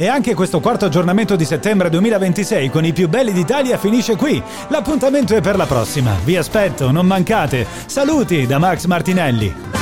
E anche questo quarto aggiornamento di settembre 2026 con i più belli d'Italia finisce qui. L'appuntamento è per la prossima. Vi aspetto, non mancate. Saluti da Max Martinelli.